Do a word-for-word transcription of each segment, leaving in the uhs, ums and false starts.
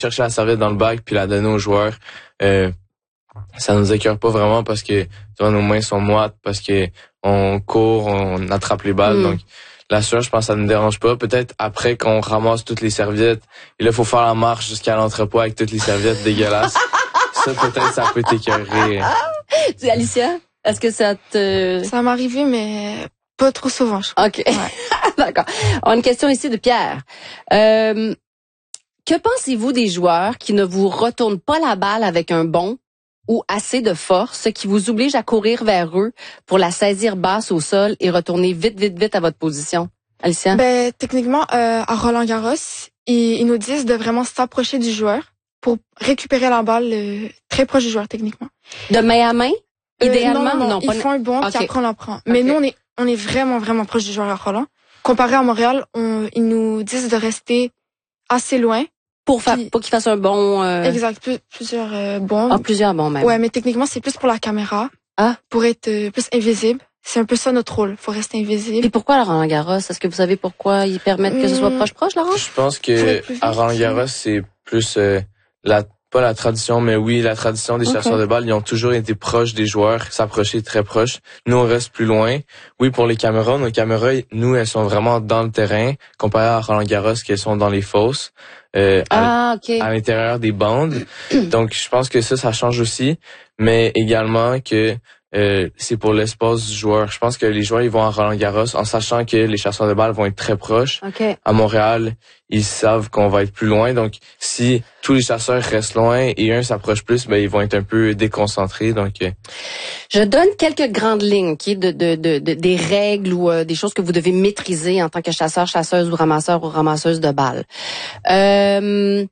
chercher la serviette dans le bac puis la donner aux joueurs, euh, ça nous écœure pas vraiment parce que tu vois, nos mains sont moites, parce que on court, on attrape les balles. Mm. Donc la sueur, je pense que ça ne nous dérange pas. Peut-être après qu'on ramasse toutes les serviettes, et là, il faut faire la marche jusqu'à l'entrepôt avec toutes les serviettes dégueulasses. Ça, peut-être, ça peut t'écœurer. Tu Alicia, est-ce que ça te... Ça m'est arrivé, mais pas trop souvent, je crois. OK. Ouais. D'accord. On a une question ici de Pierre. Euh, que pensez-vous des joueurs qui ne vous retournent pas la balle avec un bond ou assez de force, ce qui vous oblige à courir vers eux pour la saisir basse au sol et retourner vite, vite, vite à votre position? Alicia? Ben, techniquement, euh, à Roland-Garros, ils, ils nous disent de vraiment s'approcher du joueur pour récupérer la balle euh, très proche du joueur, techniquement. De main à main? Idéalement, euh, non, non, non, non. ils pas... font un bond, okay. puis après on l'en prend. Mais okay. nous, on est, on est vraiment, vraiment proche du joueur à Roland. Comparé à Montréal, on, ils nous disent de rester assez loin. Pour, fa- pour qu'il fasse un bon... Euh... Exact, plus, plusieurs euh, bons. Ah, plusieurs bons même. Ouais, mais techniquement, c'est plus pour la caméra. Ah. Pour être euh, plus invisible. C'est un peu ça notre rôle, faut rester invisible. Et pourquoi à Roland-Garros? Est-ce que vous savez pourquoi ils permettent que ce soit proche-proche, Laurent? Je pense que à Roland-Garros, c'est plus euh, la pas la tradition, mais oui, la tradition des okay. chasseurs de balles. Ils ont toujours été proches des joueurs, s'approcher très proches. Nous, on reste plus loin. Oui, pour les caméras, nos caméras, nous, elles sont vraiment dans le terrain, comparé à Roland-Garros, qu'elles sont dans les fosses, euh, ah, à, okay. à l'intérieur des bandes. Donc, je pense que ça, ça change aussi, mais également que Euh, c'est pour l'espace du joueur. Je pense que les joueurs, ils vont à Roland-Garros en sachant que les chasseurs de balles vont être très proches. Okay. À Montréal, ils savent qu'on va être plus loin. Donc, si tous les chasseurs restent loin et un s'approche plus, ben ils vont être un peu déconcentrés. Donc, euh... je donne quelques grandes lignes, qui de, de, de, de des règles ou euh, des choses que vous devez maîtriser en tant que chasseur, chasseuse ou ramasseur ou ramasseuse de balles. Euh,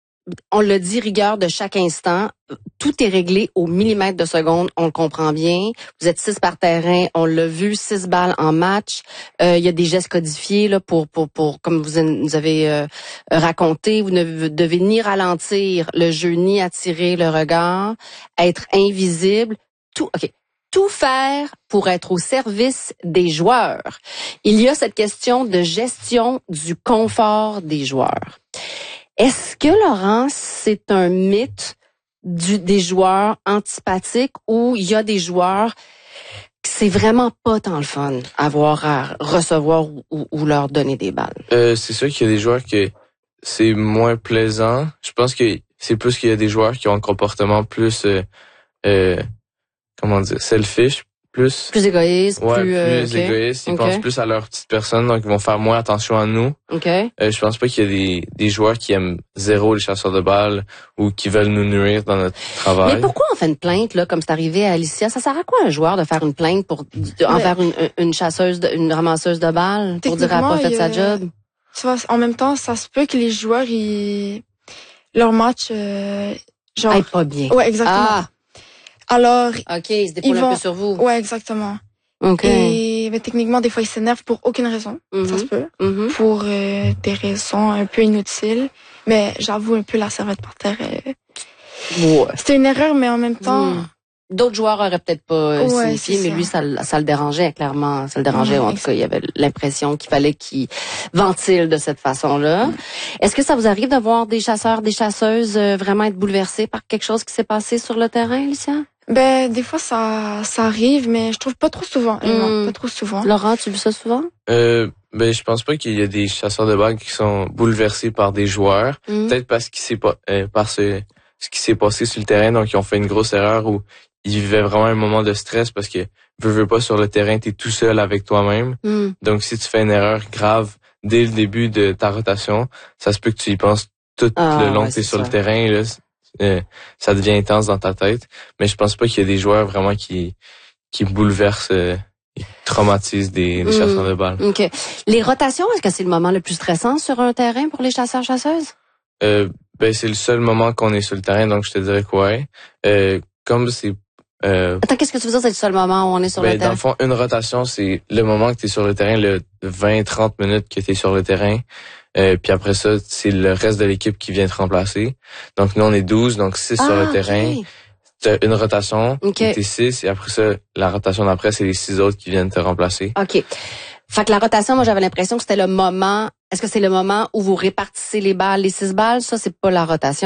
On le dit, rigueur de chaque instant. Tout est réglé au millimètre de seconde. On le comprend bien. Vous êtes six par terrain. On l'a vu, six balles en match. Euh, il y a des gestes codifiés là pour pour pour comme vous nous avez euh, raconté. Vous ne devez ni ralentir le jeu ni attirer le regard. Être invisible. Tout. Ok. Tout faire pour être au service des joueurs. Il y a cette question de gestion du confort des joueurs. Est-ce que, Laurent, c'est un mythe du, des joueurs antipathiques ou il y a des joueurs que c'est vraiment pas tant le fun avoir à recevoir ou, ou, ou leur donner des balles? Euh, c'est sûr qu'il y a des joueurs que c'est moins plaisant. Je pense que c'est plus qu'il y a des joueurs qui ont un comportement plus, euh, euh, comment dire, selfish. Plus, plus égoïste, ouais, plus, plus euh, okay. égoïste. Ils okay. pensent plus à leur petite personne, donc ils vont faire moins attention à nous. Okay. Euh, je pense pas qu'il y a des, des joueurs qui aiment zéro les chasseurs de balles ou qui veulent nous nuire dans notre travail. Mais pourquoi on fait une plainte là, comme c'est arrivé à Alicia? Ça sert à quoi un joueur de faire une plainte pour de, envers une, une chasseuse, de, une ramasseuse de balles pour dire qu'elle n'a pas fait sa job? Tu vois, en même temps, ça se peut que les joueurs, ils, leur match, euh, genre, aille pas bien. Ouais, exactement. Ah. Alors, ok, ils se dépoulent vont... un peu sur vous. Ouais, exactement. Ok. Et mais techniquement, des fois, ils s'énervent pour aucune raison. Mm-hmm. Ça se peut. Mm-hmm. Pour euh, des raisons un peu inutiles. Mais j'avoue un peu la serviette par terre. Euh... Ouais. C'était une erreur, mais en même temps. Mm. D'autres joueurs auraient peut-être pas ouais, signifié, mais ça. lui, ça, ça le dérangeait, clairement. Ça le dérangeait, ouais, ou en tout cas, il y avait l'impression qu'il fallait qu'il ventile de cette façon-là. Mm. Est-ce que ça vous arrive de voir des chasseurs, des chasseuses euh, vraiment être bouleversés par quelque chose qui s'est passé sur le terrain, Alicia? Ben, des fois, ça, ça arrive, mais je trouve pas trop souvent. Mm. Non, pas trop souvent. Laurent, tu vis ça souvent? Euh, ben, je pense pas qu'il y a des chasseurs de balles qui sont bouleversés par des joueurs. Mm. Peut-être parce qu'il s'est pas, euh, par ce, ce qui s'est passé sur le terrain, donc ils ont fait une grosse erreur où ils vivaient vraiment un moment de stress parce que, veux, veux pas, sur le terrain, t'es tout seul avec toi-même. Mm. Donc, si tu fais une erreur grave dès le début de ta rotation, ça se peut que tu y penses tout ah, le long ouais, que t'es sur ça. le terrain, là. Euh, ça devient intense dans ta tête, mais je pense pas qu'il y a des joueurs vraiment qui qui bouleversent, euh, qui traumatisent des, des mmh. chasseurs de balles. Ok. Les rotations, est-ce que c'est le moment le plus stressant sur un terrain pour les chasseurs-chasseuses? Euh, ben c'est le seul moment qu'on est sur le terrain, donc je te dirais que ouais. Euh, comme c'est euh, Attends, qu'est-ce que tu veux dire, c'est le seul moment où on est sur ben, le terrain? Dans le fond, une rotation, c'est le moment que tu es sur le terrain, le vingt trente minutes que tu es sur le terrain. Euh, puis après ça, c'est le reste de l'équipe qui vient te remplacer. Donc nous, on est douze, donc six ah, sur le terrain. Okay. T'as une rotation, okay. t'es six, et après ça, la rotation d'après, c'est les six autres qui viennent te remplacer. OK. Fait que la rotation, moi, j'avais l'impression que c'était le moment Est-ce que c'est le moment où vous répartissez les balles, les six balles? Ça, c'est pas la rotation.